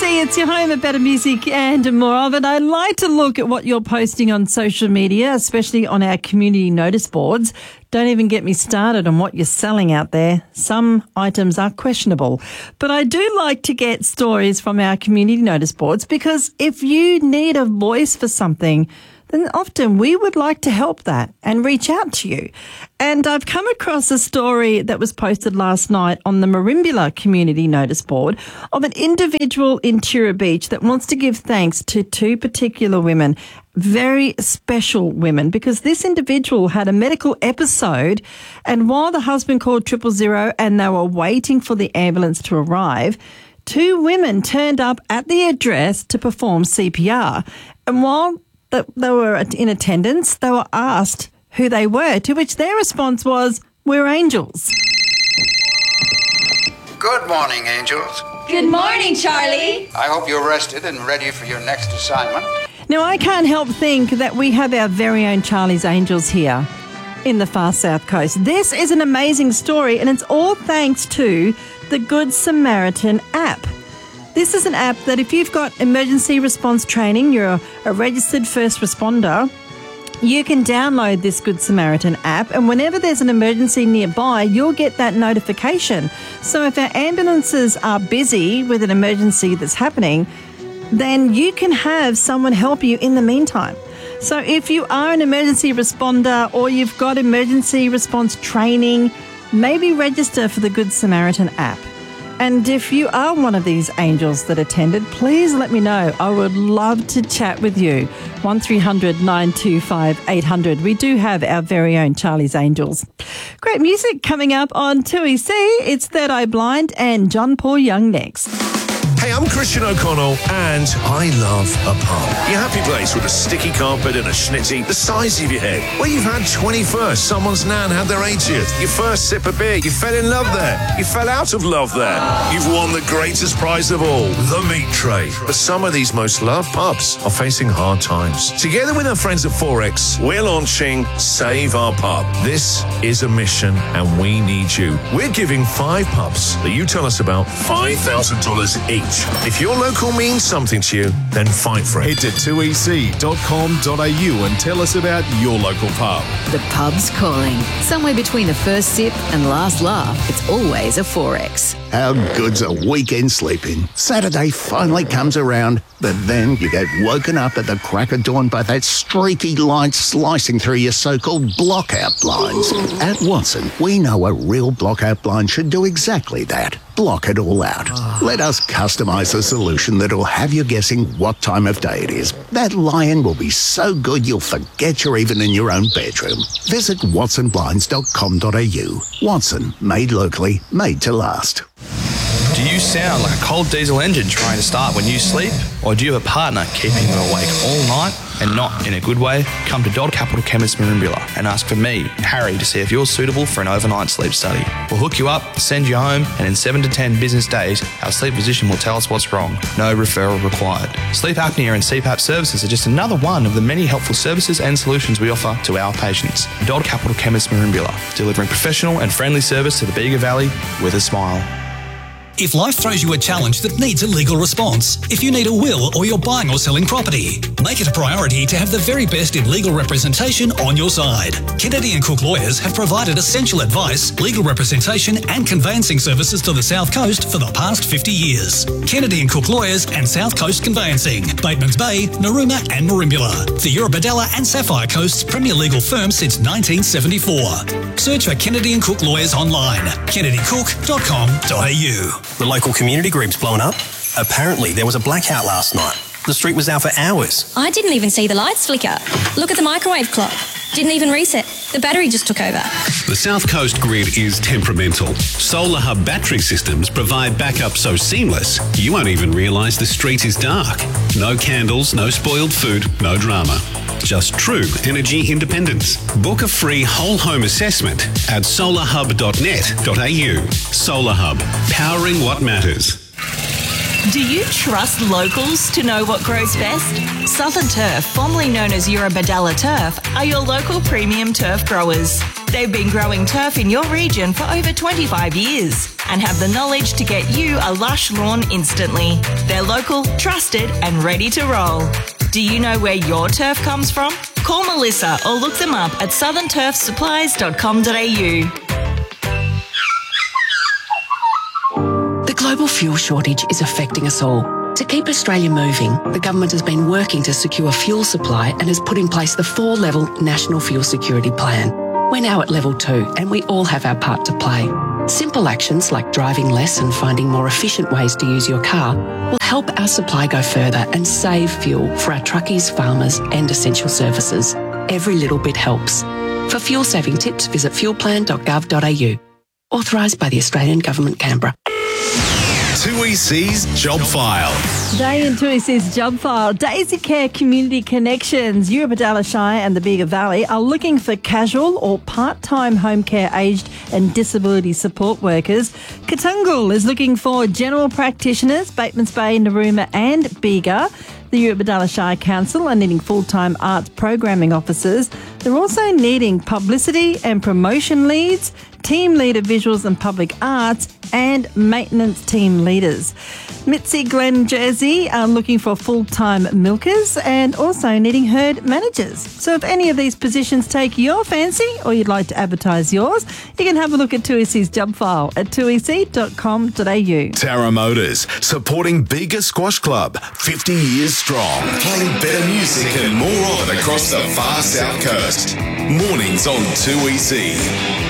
2EC, it's your home of better music and more of it. I like to look at what you're posting on social media, especially on our community notice boards. Don't even get me started on what you're selling out there. Some items are questionable. But I do like to get stories from our community notice boards because if you need a voice for something, then often we would like to help that and reach out to you. And I've come across a story that was posted last night on the Merimbula community notice board of an individual in Tura Beach that wants to give thanks to two particular women, very special women, because this individual had a medical episode, and while the husband called 000 and they were waiting for the ambulance to arrive, two women turned up at the address to perform CPR. And while they were in attendance, they were asked who they were, to which their response was, "We're angels." Good morning, angels. Good morning, Charlie. I hope you're rested and ready for your next assignment. Now, I can't help think that we have our very own Charlie's Angels here in the far south coast. This is an amazing story, and it's all thanks to the Good Samaritan app. This is an app that if you've got emergency response training, you're a registered first responder, you can download this Good Samaritan app, and whenever there's an emergency nearby, you'll get that notification. So if our ambulances are busy with an emergency that's happening, then you can have someone help you in the meantime. So if you are an emergency responder or you've got emergency response training, maybe register for the Good Samaritan app. And if you are one of these angels that attended, please let me know. I would love to chat with you. 1300 925 800. We do have our very own Charlie's Angels. Great music coming up on 2EC. It's Third Eye Blind and John Paul Young next. Hey, I'm Christian O'Connell, and I love a pub. Your happy place with a sticky carpet and a schnitty the size of your head, where you've had 21st, someone's nan had their 80th, your first sip of beer, you fell in love there, you fell out of love there. You've won the greatest prize of all, the meat tray. But some of these most loved pubs are facing hard times. Together with our friends at Forex, we're launching Save Our Pub. This is a mission, and we need you. We're giving 5 pubs that you tell us about $5,000 each. If your local means something to you, then fight for it. Head to 2ec.com.au and tell us about your local pub. The pub's calling. Somewhere between the first sip and last laugh, it's always a Forex. How good's a weekend sleeping? Saturday finally comes around, but then you get woken up at the crack of dawn by that streaky light slicing through your so-called blockout blinds. At Watson, we know a real blockout blind should do exactly that. Block it all out. Let us customise a solution that'll have you guessing what time of day it is. That lion will be so good you'll forget you're even in your own bedroom. Visit watsonblinds.com.au. Watson, made locally, made to last. Do you sound like a cold diesel engine trying to start when you sleep? Or do you have a partner keeping you awake all night and not in a good way? Come to Dodd Capital Chemist Merimbula and ask for me, Harry, to see if you're suitable for an overnight sleep study. We'll hook you up, send you home, and in 7 to 10 business days, our sleep physician will tell us what's wrong. No referral required. Sleep apnea and CPAP services are just another one of the many helpful services and solutions we offer to our patients. Dodd Capital Chemist Merimbula, delivering professional and friendly service to the Bega Valley with a smile. If life throws you a challenge that needs a legal response, if you need a will or you're buying or selling property, make it a priority to have the very best in legal representation on your side. Kennedy & Cook Lawyers have provided essential advice, legal representation and conveyancing services to the South Coast for the past 50 years. Kennedy & Cook Lawyers and South Coast Conveyancing, Bateman's Bay, Narooma and Merimbula. The Eurobodalla and Sapphire Coast's premier legal firm since 1974. Search for Kennedy & Cook Lawyers online, kennedycook.com.au. The local community group's blown up. Apparently, there was a blackout last night. The street was out for hours. I didn't even see the lights flicker. Look at the microwave clock. Didn't even reset. The battery just took over. The South Coast grid is temperamental. Solar Hub battery systems provide backup so seamless, you won't even realise the street is dark. No candles, no spoiled food, no drama. Just true energy independence. Book a free whole home assessment at solarhub.net.au. Solar Hub, powering what matters. Do you trust locals to know what grows best? Southern Turf, formerly known as Eurobodalla Turf, are your local premium turf growers. They've been growing turf in your region for over 25 years. and have the knowledge to get you a lush lawn instantly. They're local, trusted and ready to roll. Do you know where your turf comes from? Call Melissa or look them up at southernturfsupplies.com.au. The global fuel shortage is affecting us all. To keep Australia moving, the government has been working to secure fuel supply and has put in place the 4-level National Fuel Security Plan. We're now at level 2 and we all have our part to play. Simple actions like driving less and finding more efficient ways to use your car will help our supply go further and save fuel for our truckies, farmers and essential services. Every little bit helps. For fuel saving tips, visit fuelplan.gov.au. Authorised by the Australian Government, Canberra. 2EC's Job File. Today in 2EC's Job File, Daisy Care Community Connections, Eurobodalla Shire and the Bega Valley are looking for casual or part-time home care aged and disability support workers. Katungal is looking for general practitioners, Batemans Bay, Narooma and Bega. The Eurobodalla Shire Council are needing full-time arts programming officers. They're also needing publicity and promotion leads, team leader visuals and public arts, and maintenance team leaders. Mitzi Glen Jersey are looking for full-time milkers and also needing herd managers. So if any of these positions take your fancy or you'd like to advertise yours, you can have a look at 2EC's job file at 2ec.com.au. Tara Motors, supporting Bega Squash Club, 50 years strong. Playing better music and more of it across the far south coast. Mornings on 2EC.